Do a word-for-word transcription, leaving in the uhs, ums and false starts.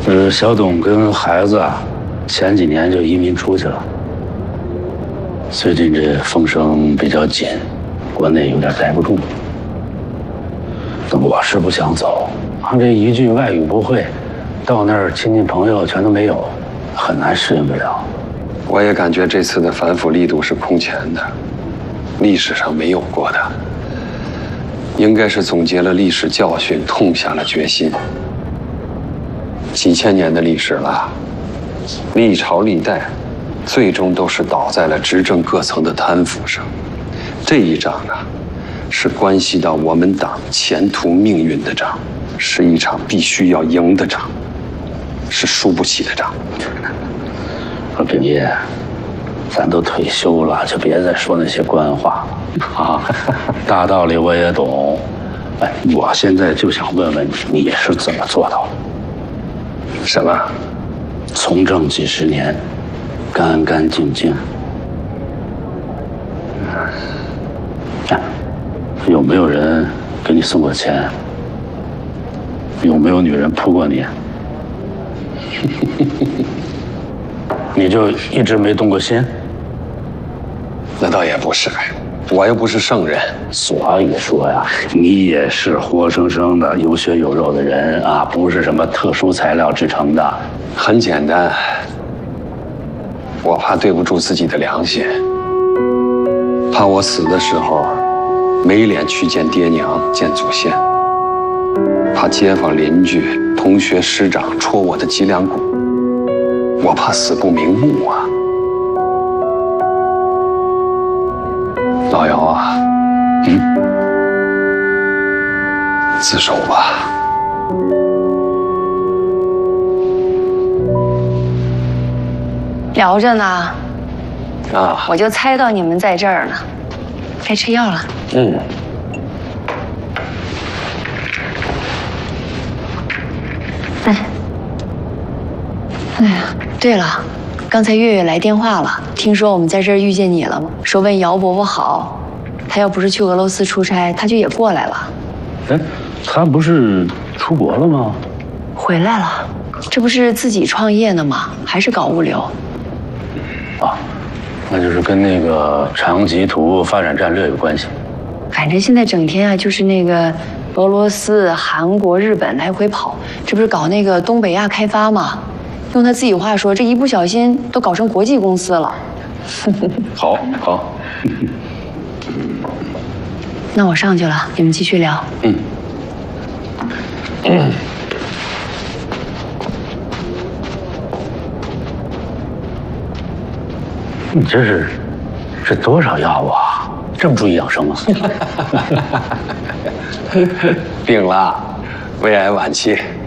呃，小董跟孩子啊，前几年就移民出去了。最近这风声比较紧，国内有点待不住。我是不想走，啊，这一句外语不会，到那儿亲戚朋友全都没有，很难适应得了。 我也感觉这次的反腐力度是空前的，历史上没有过的。应该是总结了历史教训，痛下了决心。几千年的历史了，历朝历代，最终都是倒在了执政各层的贪腐上。这一仗啊，是关系到我们党前途命运的仗，是一场必须要赢的仗，是输不起的仗。 说秉业，咱都退休了，就别再说那些官话啊。大道理我也懂，哎，我现在就想问问你，你是怎么做到的？ 什么？ 从政几十年，干干净净。哎，有没有人给你送过钱？有没有女人扑过你？你就一直没动过心？ 那倒也不是，我又不是圣人。 所以说呀，你也是活生生的有血有肉的人啊，不是什么特殊材料制成的。 很简单，我怕对不住自己的良心，怕我死的时候没脸去见爹娘、见祖先，怕街坊邻居、同学师长戳我的脊梁骨，我怕死不瞑目啊！老姚啊，嗯，自首吧。 聊着呢， 啊， 我就猜到你们在这儿呢，该吃药了。 嗯。 哎，哎呀，对了，刚才月月来电话了，听说我们在这儿遇见你了，说问姚伯伯好。他要不是去俄罗斯出差，他就也过来了。 哎，他不是出国了吗？ 回来了，这不是自己创业呢吗？还是搞物流。 啊，那就是跟那个长吉图发展战略有关系。 反正现在整天啊，就是那个俄罗斯、韩国、日本来回跑，这不是搞那个东北亚开发吗？用他自己话说，这一不小心都搞成国际公司了。 好，好。 那我上去了，你们继续聊。 嗯。嗯。你这是，这多少药啊？这么注意养生啊？ 病了，胃癌晚期，